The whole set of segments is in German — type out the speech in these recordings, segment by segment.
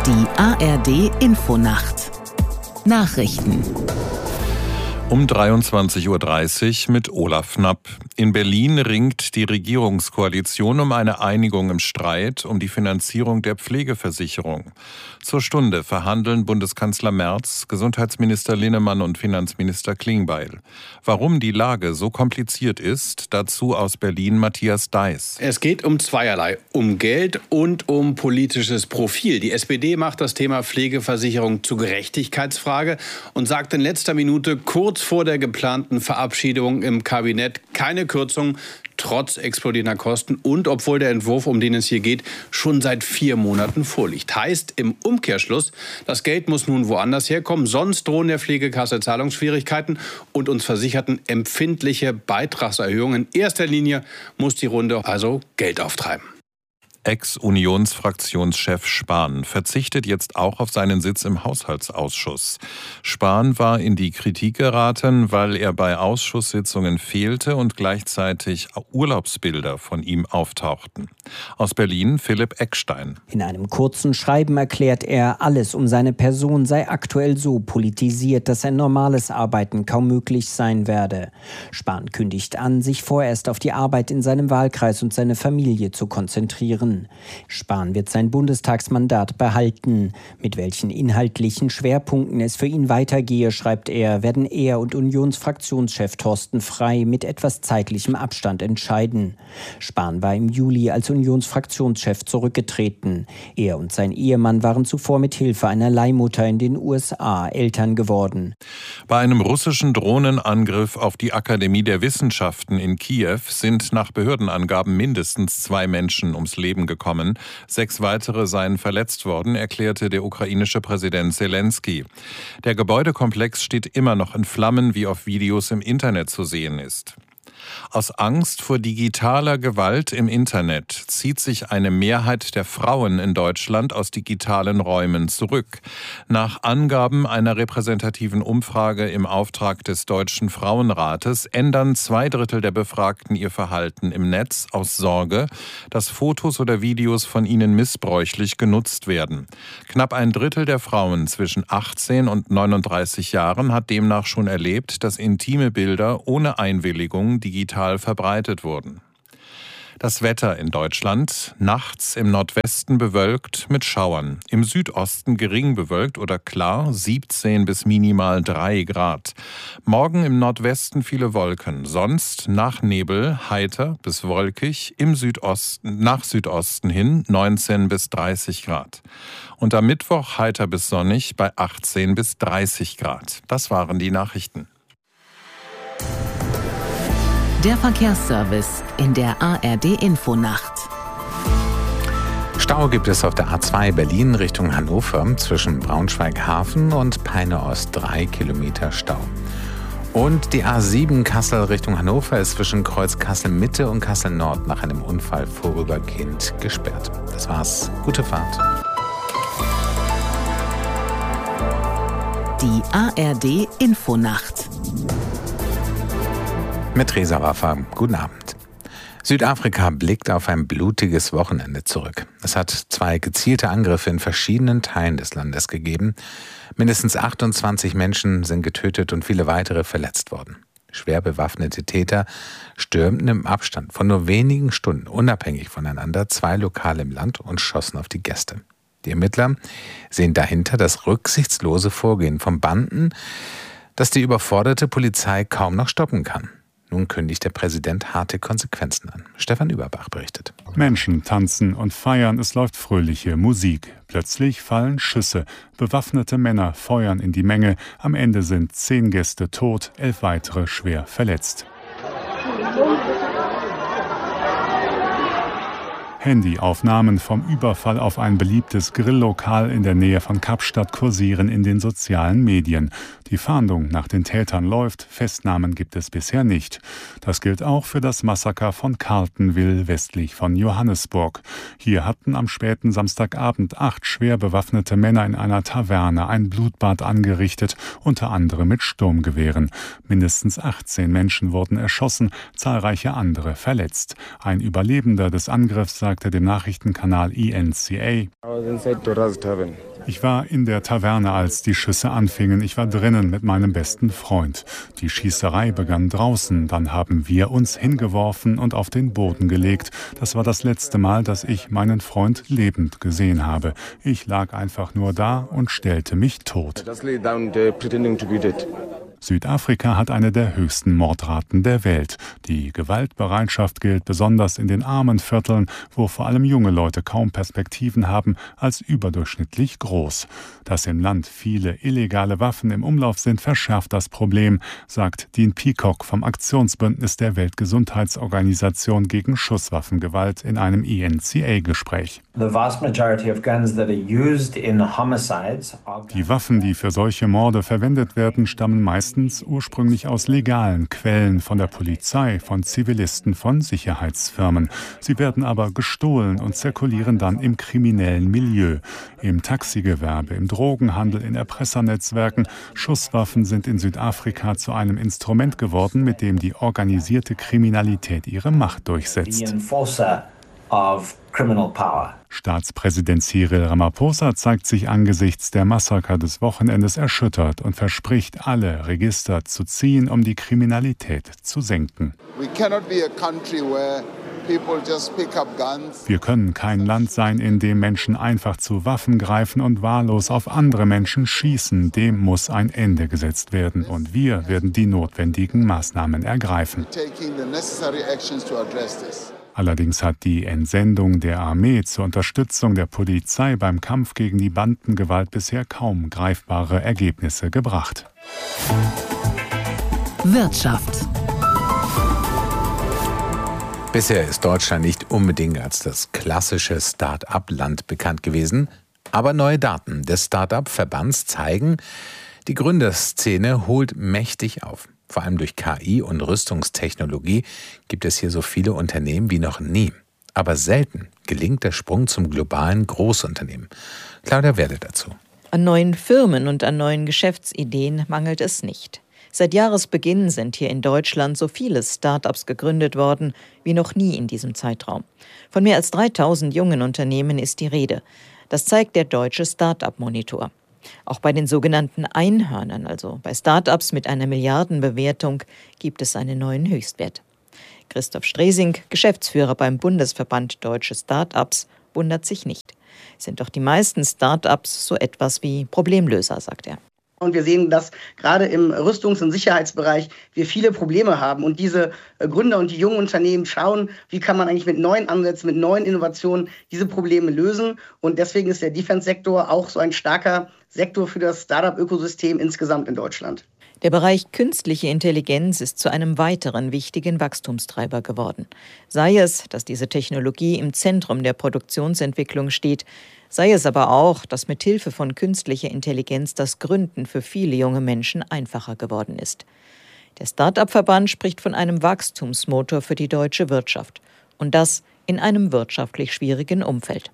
Die ARD-Infonacht. Nachrichten. Um 23:30 Uhr mit Olaf Knapp. In Berlin ringt die Regierungskoalition um eine Einigung im Streit um die Finanzierung der Pflegeversicherung. Zur Stunde verhandeln Bundeskanzler Merz, Gesundheitsminister Linnemann und Finanzminister Klingbeil. Warum die Lage so kompliziert ist, dazu aus Berlin Matthias Deiß. Es geht um zweierlei, um Geld und um politisches Profil. Die SPD macht das Thema Pflegeversicherung zur Gerechtigkeitsfrage und sagt in letzter Minute kurz vor der geplanten Verabschiedung im Kabinett keine Kürzung, trotz explodierender Kosten und obwohl der Entwurf, um den es hier geht, schon seit 4 Monaten vorliegt. Heißt im Umkehrschluss, das Geld muss nun woanders herkommen, sonst drohen der Pflegekasse Zahlungsschwierigkeiten und uns Versicherten empfindliche Beitragserhöhungen. In erster Linie muss die Runde also Geld auftreiben. Ex-Unionsfraktionschef Spahn verzichtet jetzt auch auf seinen Sitz im Haushaltsausschuss. Spahn war in die Kritik geraten, weil er bei Ausschusssitzungen fehlte und gleichzeitig Urlaubsbilder von ihm auftauchten. Aus Berlin Philipp Eckstein. In einem kurzen Schreiben erklärt er, alles um seine Person sei aktuell so politisiert, dass ein normales Arbeiten kaum möglich sein werde. Spahn kündigt an, sich vorerst auf die Arbeit in seinem Wahlkreis und seine Familie zu konzentrieren. Spahn wird sein Bundestagsmandat behalten. Mit welchen inhaltlichen Schwerpunkten es für ihn weitergehe, schreibt er, werden er und Unionsfraktionschef Thorsten Frey mit etwas zeitlichem Abstand entscheiden. Spahn war im Juli als Unionsfraktionschef zurückgetreten. Er und sein Ehemann waren zuvor mit Hilfe einer Leihmutter in den USA Eltern geworden. Bei einem russischen Drohnenangriff auf die Akademie der Wissenschaften in Kiew sind nach Behördenangaben mindestens 2 Menschen ums Leben gekommen. 6 weitere seien verletzt worden, erklärte der ukrainische Präsident Zelensky. Der Gebäudekomplex steht immer noch in Flammen, wie auf Videos im Internet zu sehen ist. Aus Angst vor digitaler Gewalt im Internet zieht sich eine Mehrheit der Frauen in Deutschland aus digitalen Räumen zurück. Nach Angaben einer repräsentativen Umfrage im Auftrag des Deutschen Frauenrates ändern 2/3 der Befragten ihr Verhalten im Netz aus Sorge, dass Fotos oder Videos von ihnen missbräuchlich genutzt werden. Knapp 1/3 der Frauen zwischen 18 und 39 Jahren hat demnach schon erlebt, dass intime Bilder ohne Einwilligung digital verbreitet wurden. Das Wetter in Deutschland: nachts im Nordwesten bewölkt mit Schauern, im Südosten gering bewölkt oder klar, 17 bis minimal 3 Grad. Morgen im Nordwesten viele Wolken, sonst nach Nebel heiter bis wolkig, im Südosten nach Südosten hin 19 bis 30 Grad. Und am Mittwoch heiter bis sonnig bei 18 bis 30 Grad. Das waren die Nachrichten. Der Verkehrsservice in der ARD-Infonacht. Stau gibt es auf der A2 Berlin Richtung Hannover zwischen Braunschweig-Hafen und Peine-Ost 3 Kilometer Stau. Und die A7 Kassel Richtung Hannover ist zwischen Kreuz Kassel-Mitte und Kassel-Nord nach einem Unfall vorübergehend gesperrt. Das war's. Gute Fahrt. Die ARD-Infonacht. Mit Reza Waffa. Guten Abend. Südafrika blickt auf ein blutiges Wochenende zurück. Es hat 2 gezielte Angriffe in verschiedenen Teilen des Landes gegeben. Mindestens 28 Menschen sind getötet und viele weitere verletzt worden. Schwer bewaffnete Täter stürmten im Abstand von nur wenigen Stunden unabhängig voneinander 2 Lokale im Land und schossen auf die Gäste. Die Ermittler sehen dahinter das rücksichtslose Vorgehen von Banden, das die überforderte Polizei kaum noch stoppen kann. Nun kündigt der Präsident harte Konsequenzen an. Stefan Überbach berichtet. Menschen tanzen und feiern, es läuft fröhliche Musik. Plötzlich fallen Schüsse. Bewaffnete Männer feuern in die Menge. Am Ende sind 10 Gäste tot, 11 weitere schwer verletzt. Handyaufnahmen vom Überfall auf ein beliebtes Grilllokal in der Nähe von Kapstadt kursieren in den sozialen Medien. Die Fahndung nach den Tätern läuft, Festnahmen gibt es bisher nicht. Das gilt auch für das Massaker von Carltonville westlich von Johannesburg. Hier hatten am späten Samstagabend 8 schwer bewaffnete Männer in einer Taverne ein Blutbad angerichtet, unter anderem mit Sturmgewehren. Mindestens 18 Menschen wurden erschossen, zahlreiche andere verletzt. Ein Überlebender des Angriffs sagte dem Nachrichtenkanal ENCA: Ich war in der Taverne, als die Schüsse anfingen. Ich war drinnen mit meinem besten Freund. Die Schießerei begann draußen. Dann haben wir uns hingeworfen und auf den Boden gelegt. Das war das letzte Mal, dass ich meinen Freund lebend gesehen habe. Ich lag einfach nur da und stellte mich tot. Südafrika hat eine der höchsten Mordraten der Welt. Die Gewaltbereitschaft gilt besonders in den armen Vierteln, wo vor allem junge Leute kaum Perspektiven haben, als überdurchschnittlich groß. Dass im Land viele illegale Waffen im Umlauf sind, verschärft das Problem, sagt Dean Peacock vom Aktionsbündnis der Weltgesundheitsorganisation gegen Schusswaffengewalt in einem ENCA-Gespräch. Die Waffen, die für solche Morde verwendet werden, stammen meistens ursprünglich aus legalen Quellen, von der Polizei, von Zivilisten, von Sicherheitsfirmen. Sie werden aber gestohlen und zirkulieren dann im kriminellen Milieu, im Taxigewerbe, im Drogenhandel, in Erpressernetzwerken. Schusswaffen sind in Südafrika zu einem Instrument geworden, mit dem die organisierte Kriminalität ihre Macht durchsetzt. Staatspräsident Cyril Ramaphosa zeigt sich angesichts der Massaker des Wochenendes erschüttert und verspricht, alle Register zu ziehen, um die Kriminalität zu senken. Wir können kein Land sein, in dem Menschen einfach zu Waffen greifen und wahllos auf andere Menschen schießen. Dem muss ein Ende gesetzt werden und wir werden die notwendigen Maßnahmen ergreifen. Allerdings hat die Entsendung der Armee zur Unterstützung der Polizei beim Kampf gegen die Bandengewalt bisher kaum greifbare Ergebnisse gebracht. Wirtschaft. Bisher ist Deutschland nicht unbedingt als das klassische Start-up-Land bekannt gewesen, aber neue Daten des Start-up-Verbands zeigen, die Gründerszene holt mächtig auf. Vor allem durch KI und Rüstungstechnologie gibt es hier so viele Unternehmen wie noch nie. Aber selten gelingt der Sprung zum globalen Großunternehmen. Claudia Werde dazu. An neuen Firmen und an neuen Geschäftsideen mangelt es nicht. Seit Jahresbeginn sind hier in Deutschland so viele Start-ups gegründet worden wie noch nie in diesem Zeitraum. Von mehr als 3000 jungen Unternehmen ist die Rede. Das zeigt der deutsche Start-up-Monitor. Auch bei den sogenannten Einhörnern, also bei Start-ups mit einer Milliardenbewertung, gibt es einen neuen Höchstwert. Christoph Stresing, Geschäftsführer beim Bundesverband Deutsche Start-ups, wundert sich nicht. Sind doch die meisten Start-ups so etwas wie Problemlöser, sagt er. Und wir sehen, dass gerade im Rüstungs- und Sicherheitsbereich wir viele Probleme haben. Und diese Gründer und die jungen Unternehmen schauen, wie kann man eigentlich mit neuen Ansätzen, mit neuen Innovationen diese Probleme lösen. Und deswegen ist der Defense-Sektor auch so ein starker Sektor für das Startup-Ökosystem insgesamt in Deutschland. Der Bereich künstliche Intelligenz ist zu einem weiteren wichtigen Wachstumstreiber geworden. Sei es, dass diese Technologie im Zentrum der Produktionsentwicklung steht, sei es aber auch, dass mit Hilfe von künstlicher Intelligenz das Gründen für viele junge Menschen einfacher geworden ist. Der Start-up-Verband spricht von einem Wachstumsmotor für die deutsche Wirtschaft. Und das in einem wirtschaftlich schwierigen Umfeld.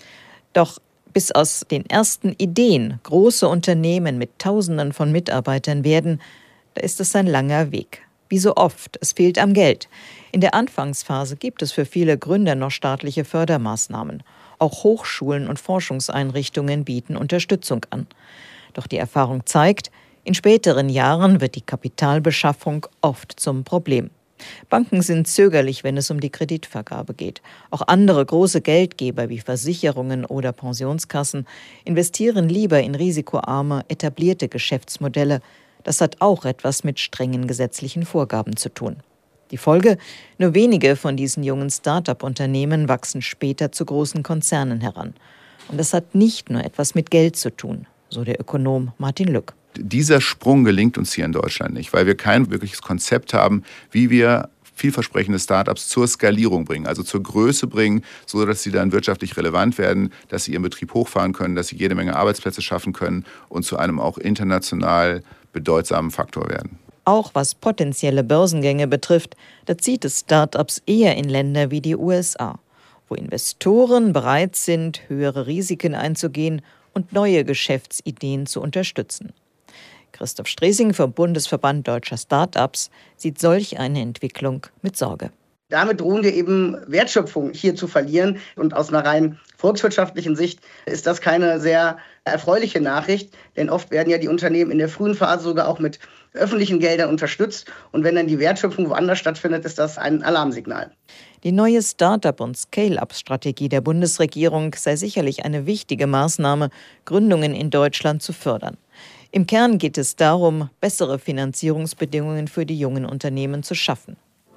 Doch bis aus den ersten Ideen große Unternehmen mit Tausenden von Mitarbeitern werden, da ist es ein langer Weg. Wie so oft, es fehlt am Geld. In der Anfangsphase gibt es für viele Gründer noch staatliche Fördermaßnahmen. Auch Hochschulen und Forschungseinrichtungen bieten Unterstützung an. Doch die Erfahrung zeigt, in späteren Jahren wird die Kapitalbeschaffung oft zum Problem. Banken sind zögerlich, wenn es um die Kreditvergabe geht. Auch andere große Geldgeber wie Versicherungen oder Pensionskassen investieren lieber in risikoarme, etablierte Geschäftsmodelle. Das hat auch etwas mit strengen gesetzlichen Vorgaben zu tun. Die Folge? Nur wenige von diesen jungen Start-up-Unternehmen wachsen später zu großen Konzernen heran. Und das hat nicht nur etwas mit Geld zu tun, so der Ökonom Martin Lück. Dieser Sprung gelingt uns hier in Deutschland nicht, weil wir kein wirkliches Konzept haben, wie wir vielversprechende Startups zur Skalierung bringen, also zur Größe bringen, so dass sie dann wirtschaftlich relevant werden, dass sie ihren Betrieb hochfahren können, dass sie jede Menge Arbeitsplätze schaffen können und zu einem auch international bedeutsamen Faktor werden. Auch was potenzielle Börsengänge betrifft, da zieht es Startups eher in Länder wie die USA, wo Investoren bereit sind, höhere Risiken einzugehen und neue Geschäftsideen zu unterstützen. Christoph Stresing vom Bundesverband Deutscher Start-ups sieht solch eine Entwicklung mit Sorge. Damit drohen wir eben Wertschöpfung hier zu verlieren. Und aus einer rein volkswirtschaftlichen Sicht ist das keine sehr erfreuliche Nachricht, denn oft werden ja die Unternehmen in der frühen Phase sogar auch mit öffentlichen Geldern unterstützt. Und wenn dann die Wertschöpfung woanders stattfindet, ist das ein Alarmsignal. Die neue Start-up- und Scale-up-Strategie der Bundesregierung sei sicherlich eine wichtige Maßnahme, Gründungen in Deutschland zu fördern. Im Kern geht es darum, bessere Finanzierungsbedingungen für die jungen Unternehmen zu schaffen.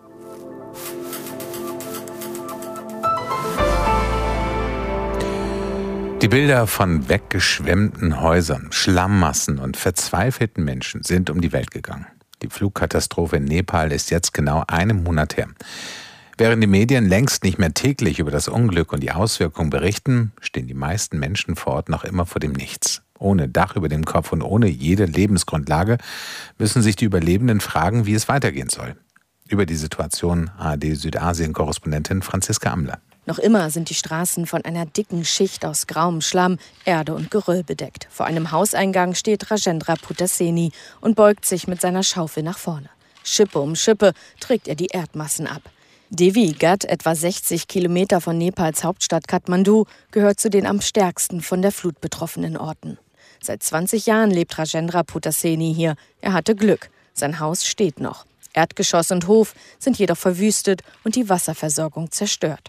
Die Bilder von weggeschwemmten Häusern, Schlammmassen und verzweifelten Menschen sind um die Welt gegangen. Die Flugkatastrophe in Nepal ist jetzt genau 1 Monat her. Während die Medien längst nicht mehr täglich über das Unglück und die Auswirkungen berichten, stehen die meisten Menschen vor Ort noch immer vor dem Nichts. Ohne Dach über dem Kopf und ohne jede Lebensgrundlage müssen sich die Überlebenden fragen, wie es weitergehen soll. Über die Situation ARD-Südasien-Korrespondentin Franziska Amler. Noch immer sind die Straßen von einer dicken Schicht aus grauem Schlamm, Erde und Geröll bedeckt. Vor einem Hauseingang steht Rajendra Putaseni und beugt sich mit seiner Schaufel nach vorne. Schippe um Schippe trägt er die Erdmassen ab. Devi Ghat, etwa 60 Kilometer von Nepals Hauptstadt Kathmandu, gehört zu den am stärksten von der Flut betroffenen Orten. Seit 20 Jahren lebt Rajendra Putaseni hier. Er hatte Glück. Sein Haus steht noch. Erdgeschoss und Hof sind jedoch verwüstet und die Wasserversorgung zerstört.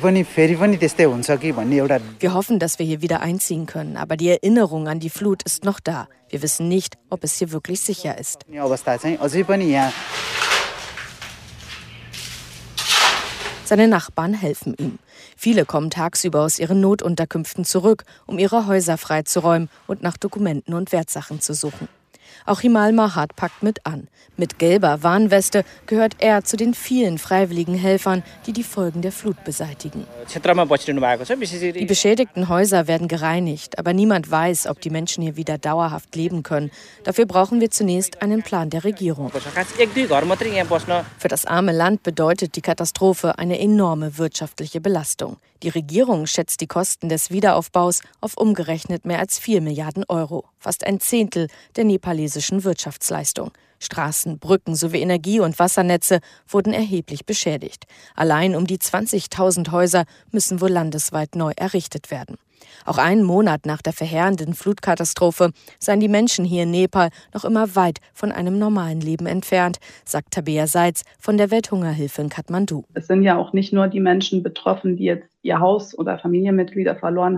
Wir hoffen, dass wir hier wieder einziehen können, aber die Erinnerung an die Flut ist noch da. Wir wissen nicht, ob es hier wirklich sicher ist. Seine Nachbarn helfen ihm. Viele kommen tagsüber aus ihren Notunterkünften zurück, um ihre Häuser freizuräumen und nach Dokumenten und Wertsachen zu suchen. Auch Himal Mahat packt mit an. Mit gelber Warnweste gehört er zu den vielen freiwilligen Helfern, die die Folgen der Flut beseitigen. Die beschädigten Häuser werden gereinigt, aber niemand weiß, ob die Menschen hier wieder dauerhaft leben können. Dafür brauchen wir zunächst einen Plan der Regierung. Für das arme Land bedeutet die Katastrophe eine enorme wirtschaftliche Belastung. Die Regierung schätzt die Kosten des Wiederaufbaus auf umgerechnet mehr als 4 Milliarden Euro, fast ein Zehntel der nepalesischen Wirtschaftsleistung. Straßen, Brücken sowie Energie- und Wassernetze wurden erheblich beschädigt. Allein um die 20.000 Häuser müssen wohl landesweit neu errichtet werden. Auch einen Monat nach der verheerenden Flutkatastrophe seien die Menschen hier in Nepal noch immer weit von einem normalen Leben entfernt, sagt Tabea Seitz von der Welthungerhilfe in Kathmandu. Es sind ja auch nicht nur die Menschen betroffen, die jetzt ihr Haus oder Familienmitglieder verloren